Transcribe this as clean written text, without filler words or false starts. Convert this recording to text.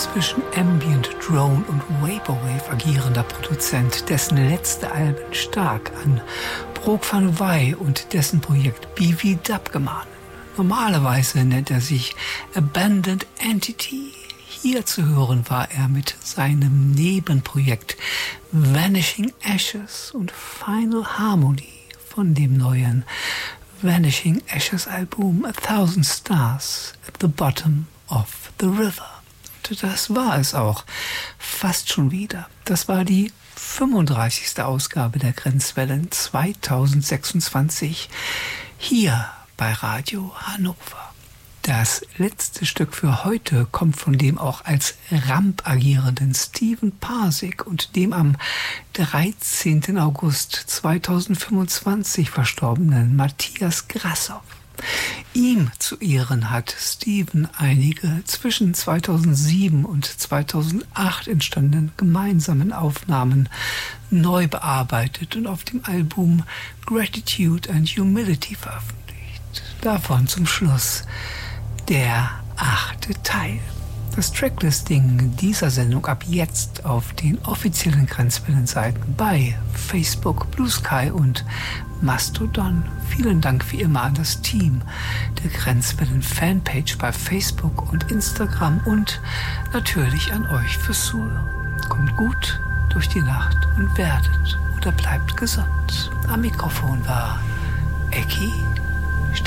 zwischen Ambient, Drone und Vaporwave agierender Produzent, dessen letzte Alben stark an Brook van Wey und dessen Projekt BV Dub gemahnen. Normalerweise nennt er sich Abandoned Entity. Hier zu hören war er mit seinem Nebenprojekt Vanishing Ashes und Final Harmony von dem neuen Vanishing Ashes Album A Thousand Stars at the Bottom of the River. Und das war es auch fast schon wieder. Das war die 35. Ausgabe der Grenzwellen 2026 hier bei Radio Hannover. Das letzte Stück für heute kommt von dem auch als Ramp agierenden Stephen Parsik und dem am 13. August 2025 verstorbenen Matthias Grassoff. Ihm zu Ehren hat Stephen einige zwischen 2007 und 2008 entstandenen gemeinsamen Aufnahmen neu bearbeitet und auf dem Album Gratitude and Humility veröffentlicht. Davon zum Schluss der 8. Teil. Das Tracklisting dieser Sendung ab jetzt auf den offiziellen Grenzwellenseiten bei Facebook, Blue Sky und Mastodon. Vielen Dank wie immer an das Team der Grenzwellen Fanpage bei Facebook und Instagram und natürlich an euch fürs Zuhören. Kommt gut durch die Nacht und werdet oder bleibt gesund. Am Mikrofon war Ecki